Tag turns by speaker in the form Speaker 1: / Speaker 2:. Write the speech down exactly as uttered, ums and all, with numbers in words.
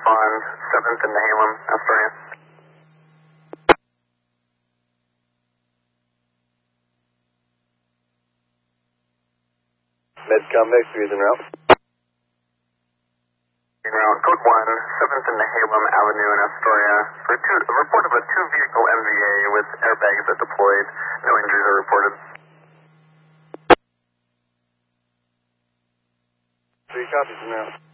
Speaker 1: one, seventh and Nehalem, Astoria.
Speaker 2: Medcom X-three is en route.
Speaker 1: En route, code one, seventh and Nehalem Avenue in Astoria. For two, a report of a two-vehicle M V A with airbags that deployed. No injuries are reported.
Speaker 2: Three copies en route.